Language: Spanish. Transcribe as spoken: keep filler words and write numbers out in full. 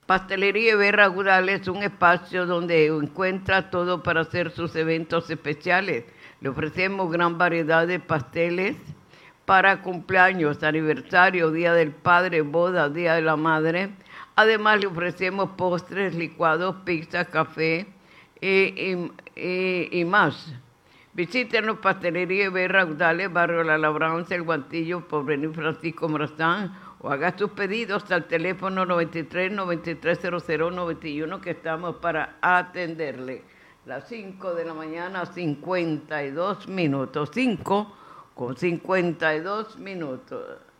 Pastelería Berra Gudal es un espacio donde encuentra todo para hacer sus eventos especiales. Le ofrecemos gran variedad de pasteles para cumpleaños, aniversario, Día del Padre, boda, Día de la Madre. Además le ofrecemos postres, licuados, pizza, café y, y, y, y más. Visítenos Pastelería Berra Gudal, Barrio La Labranza, El Guantillo, por Porvenir Francisco Morazán, o haga sus pedidos al teléfono noventa y tres, noventa y tres, cero cero, noventa y uno que estamos para atenderle. Las cinco de la mañana, cincuenta y dos minutos. cinco con cincuenta y dos minutos.